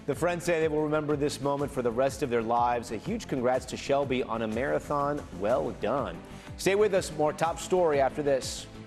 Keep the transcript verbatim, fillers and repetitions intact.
The friends say they will remember this moment for the rest of their lives. A huge congrats to Shelby on a marathon well done. Stay with us. More top story after this.